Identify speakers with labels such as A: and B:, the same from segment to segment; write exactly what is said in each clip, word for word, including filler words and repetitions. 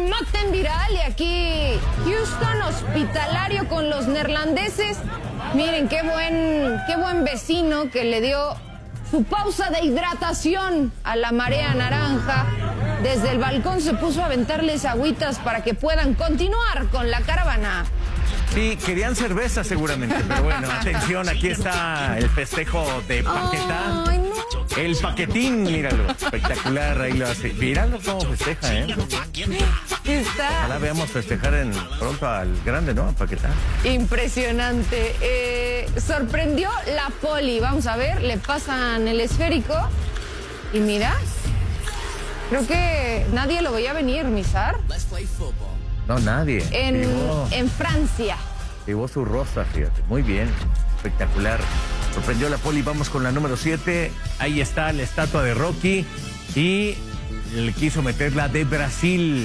A: Maten viral y aquí Houston hospitalario con los neerlandeses. Miren qué buen, qué buen vecino que le dio su pausa de hidratación a la marea naranja. Desde el balcón se puso a aventarles agüitas para que puedan continuar con la caravana.
B: Sí, querían cerveza seguramente, pero bueno, atención, aquí está el festejo de Paquetá.
A: Ay, no.
B: El paquetín, míralo, espectacular, ahí lo hace. Míralo cómo festeja, ¿eh?
A: Está
B: Ojalá veamos festejar en, pronto al grande, ¿no? A Paquetá.
A: impresionante. Eh, sorprendió la poli. Vamos a ver, le pasan el esférico. Y mira, creo que nadie lo veía venir, Misar.
B: No, nadie.
A: En,
B: Llevó,
A: en Francia.
B: llevó su rosa, fíjate. Muy bien, espectacular. Sorprendió la poli. Vamos con la número siete. Ahí está la estatua de Rocky. Y le quiso meter la de Brasil.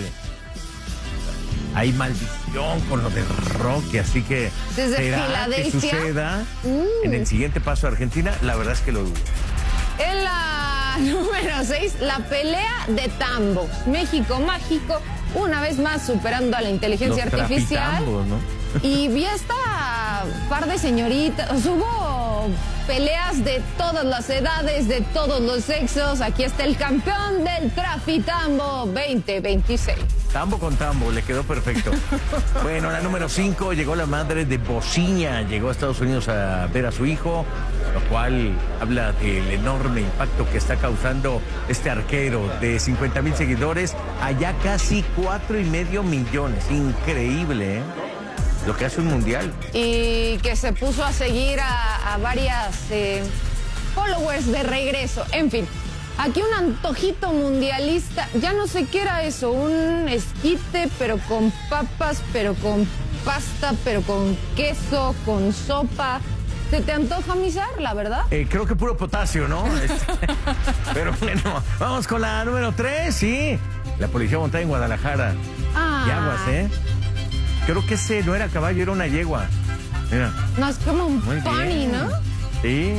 B: Hay maldición con lo de Rocky, así que
A: Desde
B: ¿será que
A: Filadelfia?
B: suceda
A: Mm.
B: en el siguiente paso a Argentina? La verdad es que lo dudo.
A: En la número seis, la pelea de tambos. México mágico, una vez más superando a la inteligencia
B: Los
A: artificial.
B: trapitambos, ¿no?
A: Y vi esta par de señoritas. Hubo peleas de todas las edades, de todos los sexos. Aquí está el campeón del Trafitambo veinte veintiséis.
B: Tambo con tambo, le quedó perfecto. Bueno, la número cinco, llegó la madre de Bociña, llegó a Estados Unidos a ver a su hijo, lo cual habla del enorme impacto que está causando este arquero de cincuenta mil seguidores, allá casi cuatro y medio millones. Increíble, ¿eh? Lo que hace un mundial.
A: Y que se puso a seguir a, a varias eh, followers de regreso. En fin, aquí un antojito mundialista. Ya no sé qué era eso, un esquite, pero con papas, pero con pasta, pero con queso, con sopa. ¿Se te antoja, Misar, la verdad?
B: Eh, creo que puro potasio, ¿no? Este, pero bueno, vamos con la número tres, sí. La policía montada en Guadalajara.
A: Ah.
B: Y aguas, ¿eh? Creo que ese no era caballo, era una yegua. Mira.
A: No, es como un
B: Muy
A: pony,
B: bien.
A: ¿no?
B: Sí.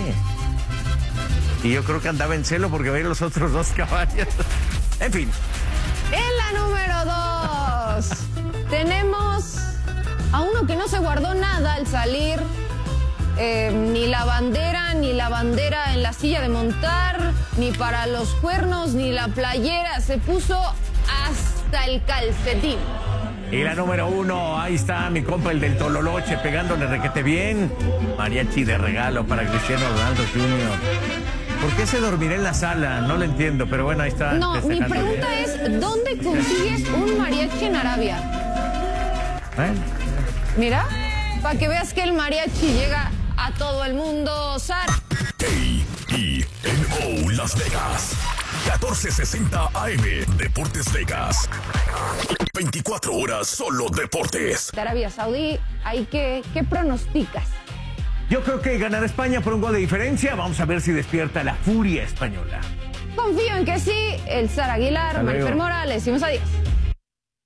B: Y yo creo que andaba en celo porque veía los otros dos caballos. En fin.
A: En la número dos tenemos a uno que no se guardó nada al salir. Eh, ni la bandera, ni la bandera en la silla de montar, ni para los cuernos, ni la playera. Se puso hasta el calcetín.
B: Y la número uno, ahí está mi compa, el del Tololoche, pegándole requete bien. Mariachi de regalo para Cristiano Ronaldo junior ¿Por qué se dormirá en la sala? No lo entiendo, pero bueno, ahí está.
A: No, mi
B: destacando
A: pregunta
B: bien.
A: es, ¿dónde consigues un mariachi en Arabia?
B: ¿Eh?
A: Mira, para que veas que el mariachi llega a todo el mundo, Sar.
C: A I N O Las Vegas. catorce sesenta A M. Deportes Vegas. veinticuatro horas solo deportes.
A: De Arabia Saudí, ¿hay que, ¿qué pronosticas?
B: Yo creo que ganará España por un gol de diferencia. Vamos a ver si despierta la furia española.
A: Confío en que sí. El Sar Aguilar,
B: Hasta luego.
A: Marifer Mora, le decimos adiós.